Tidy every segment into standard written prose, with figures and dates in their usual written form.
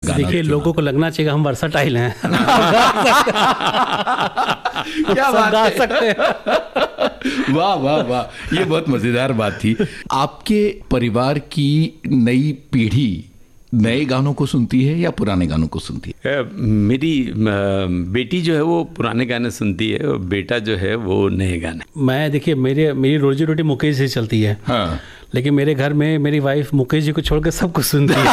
देखिए, लोगों को लगना चाहिए हम वर्सटाइल हैं। क्या बात गा है। सकते हैं। वाह वाह वाह, ये बहुत मजेदार बात थी। आपके परिवार की नई पीढ़ी नए गानों को सुनती है या पुराने गानों को सुनती है? मेरी बेटी जो है वो पुराने गाने सुनती है और बेटा जो है वो नए गाने। मैं देखिए, मेरी रोजी रोटी मुकेश से चलती है। हाँ। लेकिन मेरे घर में मेरी वाइफ मुकेश जी को छोड़कर सब कुछ सुनती है।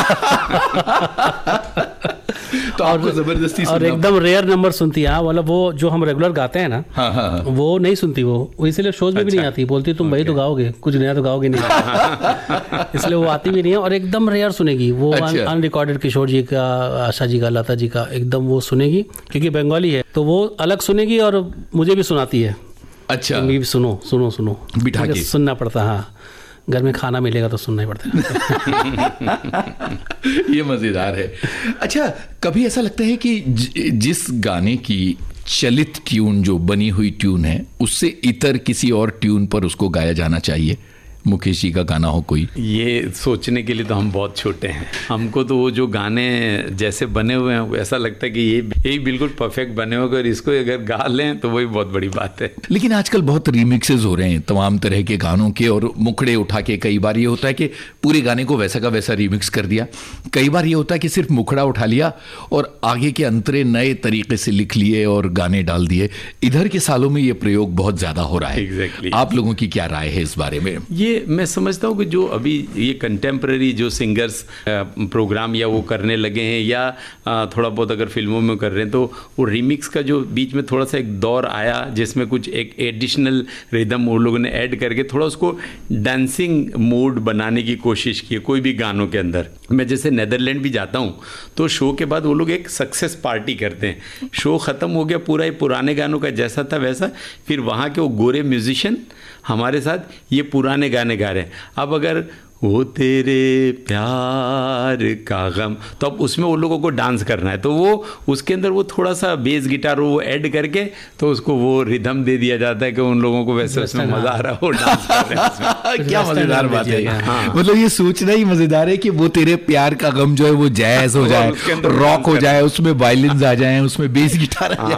तो आपको जबरदस्ती और सुनना एकदम रेयर नंबर सुनती है। हाँ, मतलब वो जो हम रेगुलर गाते हैं ना, हाँ हाँ हाँ। वो नहीं सुनती। वो इसलिए शोज में भी नहीं आती। बोलती तुम भाई तो गाओगे, कुछ नया तो गाओगे नहीं। इसलिए वो आती भी नहीं है और एकदम रेयर सुनेगी वो। अच्छा। अनरिकॉर्डेड किशोर जी का, आशा जी का, लता जी का एकदम वो सुनेगी, क्योंकि बंगाली है तो वो अलग सुनेगी और मुझे भी सुनाती है। अच्छा, तुम भी सुनो सुनो सुनो, बिठा के सुनना पड़ता है। हाँ, घर में खाना मिलेगा तो सुनना ही पड़ता है। ये मजेदार है। अच्छा, कभी ऐसा लगता है कि जिस गाने की चलित ट्यून, जो बनी हुई ट्यून है, उससे इतर किसी और ट्यून पर उसको गाया जाना चाहिए? मुकेश जी का गाना हो कोई? ये सोचने के लिए तो हम बहुत छोटे हैं। हमको तो वो जो गाने जैसे बने हुए हैं ऐसा लगता है कि ये बिल्कुल परफेक्ट बने हुए, अगर इसको अगर गा लें तो वही बहुत बड़ी बात है। लेकिन आजकल बहुत रीमिक्सेस हो रहे हैं तमाम तरह के गानों के, और मुखड़े उठा के कई बार ये होता है कि पूरे गाने को वैसा का वैसा रीमिक्स कर दिया। कई बार ये होता है कि सिर्फ मुखड़ा उठा लिया और आगे के अंतरे नए तरीके से लिख लिए और गाने डाल दिए। इधर के सालों में ये प्रयोग बहुत ज्यादा हो रहा है। Exactly. आप लोगों की क्या राय है इस बारे में? ये मैं समझता हूँ कि जो अभी ये कंटेम्प्रेरी जो सिंगर्स प्रोग्राम या वो करने लगे हैं, या थोड़ा बहुत अगर फिल्मों में कर रहे हैं, तो वो रीमिक्स का जो बीच में थोड़ा सा एक दौर आया जिसमें कुछ एक एडिशनल रिदम वो लोगों ने ऐड करके थोड़ा उसको डांसिंग मोड बनाने की कोशिश की कोई भी गानों के अंदर। मैं जैसे नेदरलैंड भी जाता हूँ तो शो के बाद वो लोग एक सक्सेस पार्टी करते हैं। शो ख़त्म हो गया, पूरा ये पुराने गानों का जैसा था वैसा, फिर वहाँ के वो गोरे म्यूजिशियन हमारे साथ ये पुराने गाने गा रहे हैं। अब अगर वो तेरे प्यार का गम, तो अब उसमें वो लोगों को डांस करना है, तो वो उसके अंदर वो थोड़ा सा बेस गिटार वो ऐड करके तो उसको वो रिदम दे दिया जाता है कि उन लोगों को वैसे उसमें मजा आ रहा है, वो डांस कर रहे हैं उसमें। क्या मजेदार बात है। हाँ। मतलब ये सोचना ही मजेदार है कि वो तेरे प्यार का गम जो है वो जैज हो जाए, रॉक हो जाए, उसमें वायलिन्स आ जाए, उसमें बेस गिटार आ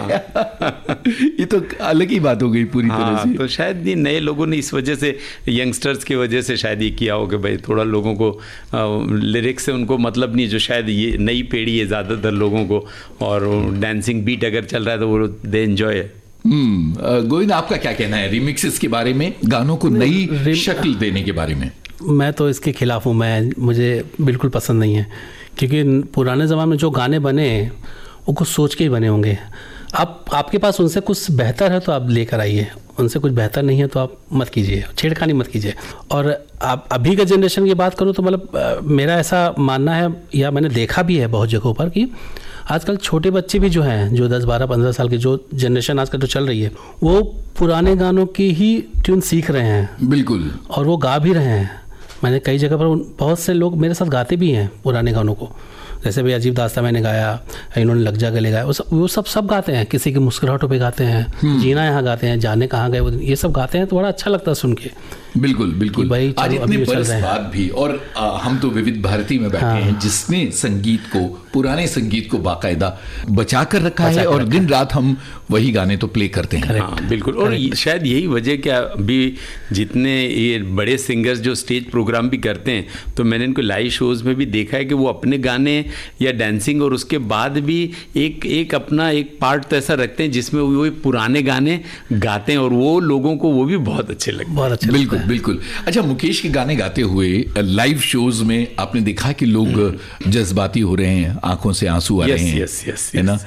जाए। ये तो अलग ही बात हो गई पूरी तरह से। तो शायद ये नए लोगों ने इस वजह से, यंगस्टर्स की वजह से शायद ये किया हो कि भाई थोड़ा लोगों को लिरिक्स से उनको मतलब नहीं, जो शायद ये नई पीढ़ी है ज़्यादातर लोगों को, और डांसिंग बीट अगर चल रहा है तो वो दे एंजॉय। गोविंद, आपका क्या कहना है रिमिक्सेस के बारे में, गानों को नई शक्ल देने के बारे में? मैं तो इसके खिलाफ हूँ। मुझे बिल्कुल पसंद नहीं है, क्योंकि पुराने ज़माने में जो गाने बने वो कुछ सोच के ही बने होंगे। आपके पास उनसे कुछ बेहतर है तो आप लेकर आइए, उनसे कुछ बेहतर नहीं है तो आप मत कीजिए, छेड़खानी मत कीजिए। और आप अभी का जनरेशन की बात करूँ तो मतलब मेरा ऐसा मानना है, या मैंने देखा भी है बहुत जगहों पर, कि आजकल छोटे बच्चे भी जो हैं, जो 10, 12, 15 साल की जो जनरेशन आजकल जो चल रही है, वो पुराने गानों की ही ट्यून सीख रहे हैं। बिल्कुल। और वो गा भी रहे हैं। मैंने कई जगह पर बहुत से लोग मेरे साथ गाते भी हैं पुराने गानों को। जैसे भी अजीब दास्तां मैंने गाया, इन्होंने लग जा गले गाया, वो सब गाते हैं। किसी की मुस्कुराहटों पे गाते हैं, जीना यहाँ गाते हैं, जाने कहाँ गए वो दिन, ये सब गाते हैं तो बड़ा अच्छा लगता है सुन के। बिल्कुल बिल्कुल। आज इतने बरस बाद भी, और हम तो विविध भारती में बैठे हैं जिसने संगीत को, पुराने संगीत को बाकायदा बचा कर रखा है, और दिन रात हम वही गाने तो प्ले करते हैं। हाँ बिल्कुल। और शायद यही वजह क्या, अभी जितने ये बड़े सिंगर्स जो स्टेज प्रोग्राम भी करते हैं, तो मैंने इनको लाइव शोज में भी देखा है कि वो अपने गाने या डांसिंग और उसके बाद भी एक अपना एक पार्ट तो ऐसा रखते हैं जिसमें वो पुराने गाने गाते हैं, और वो लोगों को वो भी बहुत अच्छे लगते हैं। बहुत अच्छे। बिल्कुल बिल्कुल। अच्छा, मुकेश के गाने गाते हुए लाइव शोज में आपने देखा कि लोग जज्बाती हो रहे हैं, आंखों से आंसू आ रहे हैं, है ना?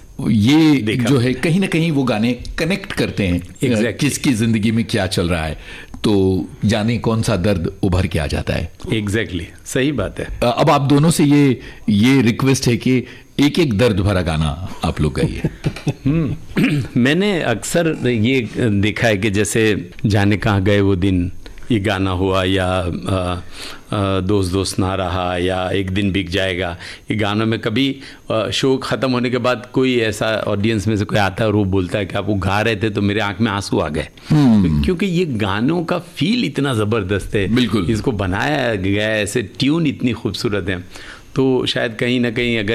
ये जो है कहीं ना कहीं वो गाने कनेक्ट करते हैं किसकी जिंदगी में क्या चल रहा है, तो जाने कौन सा दर्द उभर के आ जाता है। एग्जैक्टली, सही बात है। अब आप दोनों से ये रिक्वेस्ट है कि एक एक दर्द भरा गाना आप लोग गाइए। मैंने अक्सर ये देखा है कि जैसे जाने कहाँ गए वो दिन ये गाना हुआ, या दोस्त दोस्त ना रहा, या एक दिन बिक जाएगा, ये गानों में कभी शो ख़त्म होने के बाद कोई ऐसा ऑडियंस में से कोई आता है और वो बोलता है कि आप वो गा रहे थे तो मेरे आंख में आंसू आ गए, क्योंकि ये गानों का फील इतना ज़बरदस्त है। बिल्कुल। इसको बनाया गया है ऐसे, ट्यून इतनी खूबसूरत है, तो शायद कहीं ना कहीं अगर